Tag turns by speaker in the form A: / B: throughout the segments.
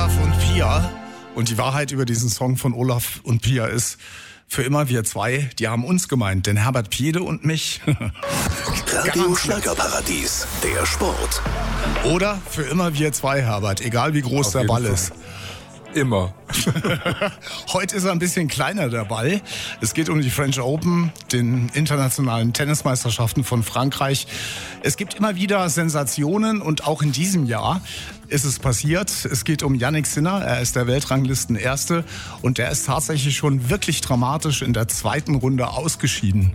A: Olaf und Pia. Und die Wahrheit über diesen Song von Olaf und Pia ist, für immer wir zwei, die haben uns gemeint, denn Herbert Piede und mich.
B: Radio Schlagerparadies, der Sport.
A: Oder für immer wir zwei, Herbert, egal wie groß der Ball ist.
C: Immer.
A: Heute ist er ein bisschen kleiner, der Ball. Es geht um die French Open, den internationalen Tennismeisterschaften von Frankreich. Es gibt immer wieder Sensationen und auch in diesem Jahr ist es passiert. Es geht um Jannik Sinner. Er ist der Weltranglisten-Erste und der ist tatsächlich schon wirklich dramatisch in der zweiten Runde ausgeschieden.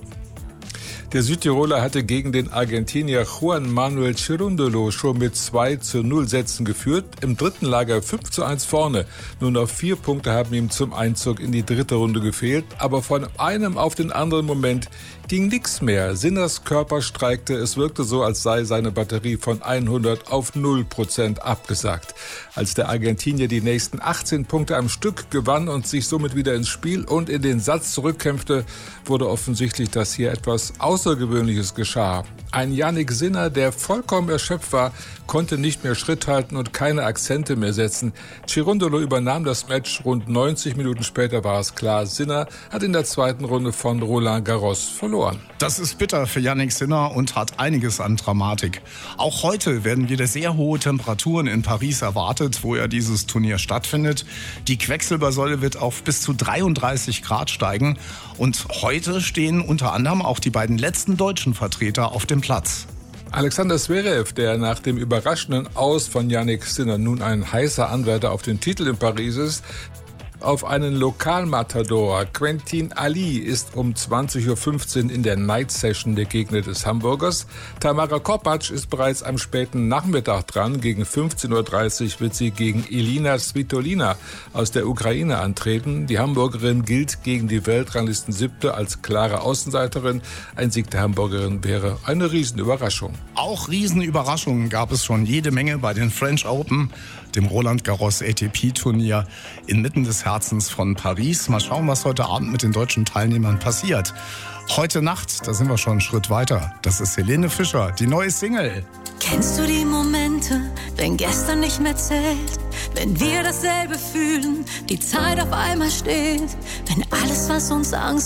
C: Der Südtiroler hatte gegen den Argentinier Juan Manuel Cirundolo schon mit 2:0 Sätzen geführt. Im dritten lag er 5:1 vorne. Nur noch 4 Punkte haben ihm zum Einzug in die dritte Runde gefehlt. Aber von einem auf den anderen Moment ging nichts mehr. Sinners Körper streikte. Es wirkte so, als sei seine Batterie von 100 auf 0% abgesagt. Als der Argentinier die nächsten 18 Punkte am Stück gewann und sich somit wieder ins Spiel und in den Satz zurückkämpfte, wurde offensichtlich, dass hier etwas Außergewöhnliches geschah. Ein Jannik Sinner, der vollkommen erschöpft war, konnte nicht mehr Schritt halten und keine Akzente mehr setzen. Cirundolo übernahm das Match. Rund 90 Minuten später war es klar, Sinner hat in der zweiten Runde von Roland Garros verloren.
A: Das ist bitter für Jannik Sinner und hat einiges an Dramatik. Auch heute werden wieder sehr hohe Temperaturen in Paris erwartet, wo ja dieses Turnier stattfindet. Die Quecksilbersäule wird auf bis zu 33 Grad steigen. Und heute stehen unter anderem auch die beiden letzten deutschen Vertreter auf dem Platz.
C: Alexander Zverev, der nach dem überraschenden Aus von Jannik Sinner nun ein heißer Anwärter auf den Titel in Paris ist, auf einen Lokalmatador. Quentin Ali ist um 20:15 Uhr in der Night Session der Gegner des Hamburgers. Tamara Korpatsch ist bereits am späten Nachmittag dran. Gegen 15:30 Uhr wird sie gegen Elina Svitolina aus der Ukraine antreten. Die Hamburgerin gilt gegen die Weltranglisten-Siebte als klare Außenseiterin. Ein Sieg der Hamburgerin wäre eine Riesenüberraschung.
A: Auch Riesenüberraschungen gab es schon jede Menge bei den French Open, dem Roland Garros ATP-Turnier inmitten des Herzens von Paris. Mal schauen, was heute Abend mit den deutschen Teilnehmern passiert. Heute Nacht, da sind wir schon einen Schritt weiter. Das ist Helene Fischer, die neue Single.
D: Kennst du die Momente, wenn gestern nicht mehr zählt? Wenn wir dasselbe fühlen, die Zeit auf einmal steht? Wenn alles, was uns Angst